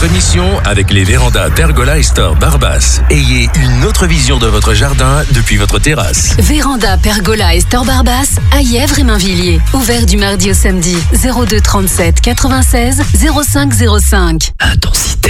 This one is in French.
votre mission avec les vérandas Pergola et Store Barbas. Ayez une autre vision de votre jardin depuis votre terrasse. Véranda Pergola et Store Barbas à Yèvres et Mainvilliers. Ouvert du mardi au samedi. 02 37 96 05 05. Intensité.